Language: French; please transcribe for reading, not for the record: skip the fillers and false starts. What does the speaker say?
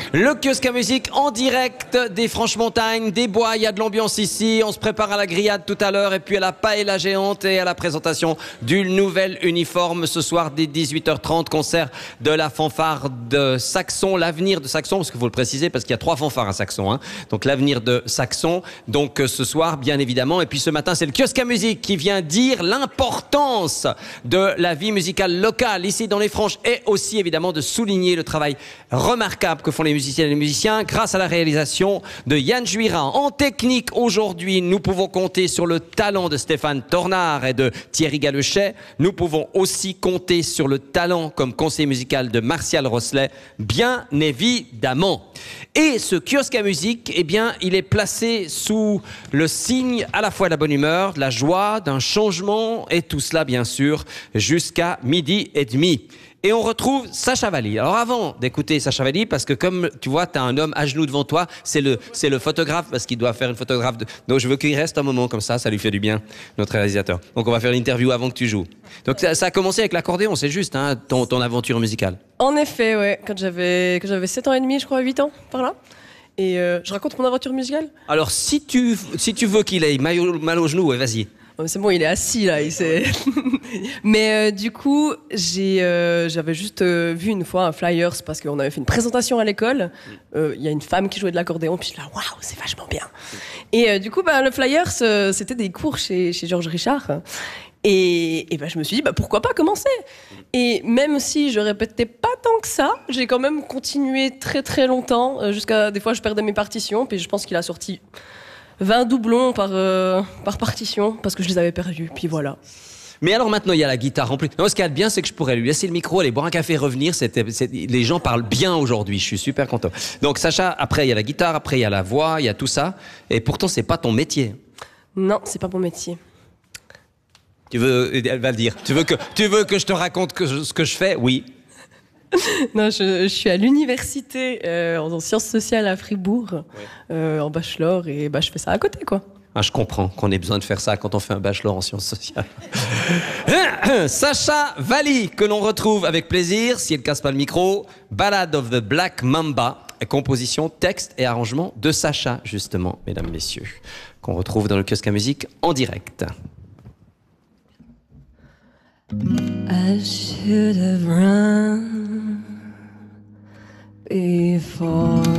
Le kiosque à musique en direct des Franches-Montagnes, des Bois. Il y a de l'ambiance ici. On se prépare à la grillade tout à l'heure et puis à la paella géante et à la présentation du nouvel uniforme ce soir dès 18h30. Concert de la fanfare de Saxon, l'avenir de Saxon, parce qu'il faut le préciser parce qu'il y a 3 fanfares à Saxon. Hein. Donc l'avenir de Saxon. Donc ce soir, bien évidemment. Et puis ce matin, c'est le kiosque à musique qui vient dire l'importance de la vie musicale locale ici dans les Franches et aussi évidemment de souligner le travail remarquable que font les musiciennes et les musiciens grâce à la réalisation de Yann Juira. En technique, aujourd'hui, nous pouvons compter sur le talent de Stéphane Tornard et de Thierry Galechet. Nous pouvons aussi compter sur le talent comme conseiller musical de Martial Rosselet, bien évidemment. Et ce kiosque à musique, eh bien, il est placé sous le signe à la fois de la bonne humeur, de la joie, d'un changement et tout cela, bien sûr, jusqu'à 12h30. Et on retrouve Sacha Valli. Alors avant d'écouter Sacha Valli, parce que comme tu vois, tu as un homme à genoux devant toi, c'est le photographe, parce qu'il doit faire une photographe. Donc je veux qu'il reste un moment comme ça lui fait du bien, notre réalisateur. Donc on va faire l'interview avant que tu joues. Donc ça a commencé avec l'accordéon, c'est juste, hein, ton aventure musicale. En effet, ouais, quand j'avais 7 ans et demi, je crois, 8 ans, par là. Et je raconte mon aventure musicale. Alors si tu veux qu'il ait mal au genou, ouais, vas-y. Oh, c'est bon, il est assis là. Mais du coup, j'avais juste vu une fois un flyers parce qu'on avait fait une présentation à l'école. Il y a une femme qui jouait de l'accordéon, puis je suis là, waouh, c'est vachement bien. Et du coup, le flyers, c'était des cours chez Georges Richard. Et je me suis dit, pourquoi pas commencer? Et même si je répétais pas tant que ça, j'ai quand même continué très très longtemps, jusqu'à des fois je perdais mes partitions, puis je pense qu'il a sorti 20 doublons par partition, parce que je les avais perdus, puis voilà. Mais alors maintenant, il y a la guitare en plus. Non, ce qu'il y a de bien, c'est que je pourrais lui laisser le micro, aller boire un café, revenir. Les gens parlent bien aujourd'hui, je suis super content. Donc Sacha, après il y a la guitare, après il y a la voix, il y a tout ça. Et pourtant, c'est pas ton métier. Non, c'est pas mon métier. Elle va le dire. Tu veux que je te raconte ce que je fais? Oui. Non, je suis à l'université en sciences sociales à Fribourg, en bachelor, et je fais ça à côté, quoi. Ah, je comprends qu'on ait besoin de faire ça quand on fait un bachelor en sciences sociales. Sacha Valli, que l'on retrouve avec plaisir, si elle casse pas le micro. Ballad of the Black Mamba, composition, texte et arrangement de Sacha, justement, mesdames, messieurs, qu'on retrouve dans le kiosque à musique en direct. I should have run before